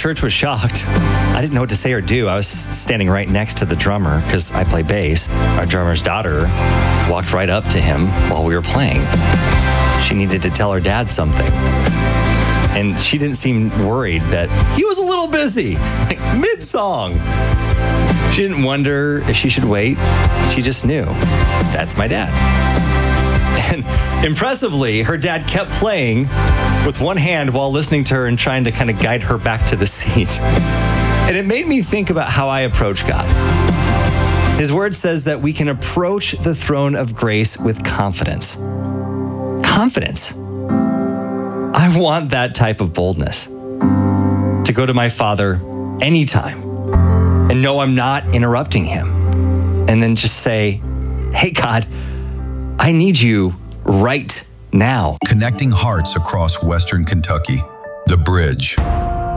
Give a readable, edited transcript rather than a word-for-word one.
church was shocked. I didn't know what to say or do. I was standing right next to the drummer because I play bass. Our drummer's daughter walked right up to him while we were playing. She needed to tell her dad something. And she didn't seem worried that he was a little busy, like mid-song. She didn't wonder if she should wait. She just knew, that's my dad. And impressively, her dad kept playing with one hand while listening to her and trying to kind of guide her back to the seat. And it made me think about how I approach God. His word says that we can approach the throne of grace with confidence. Confidence. I want that type of boldness. To go to my Father anytime and know I'm not interrupting him. And then just say, hey, God, I need you right now. Connecting hearts across Western Kentucky. The Bridge.